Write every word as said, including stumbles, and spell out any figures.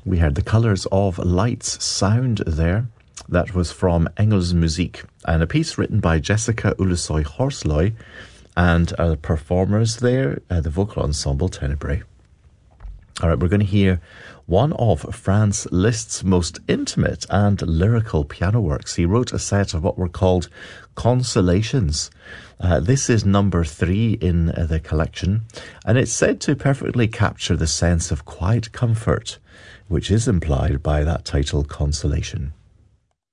We heard The Colours of Light's Sound there. That was from Engelsmusik, and a piece written by Jessica Ulusoy Horsley, and uh, performers there, uh, the vocal ensemble Tenebrae. All right, we're going to hear one of Franz Liszt's most intimate and lyrical piano works. He wrote a set of what were called consolations. Uh, this is number three in uh, the collection, and it's said to perfectly capture the sense of quiet comfort, which is implied by that title, Consolation.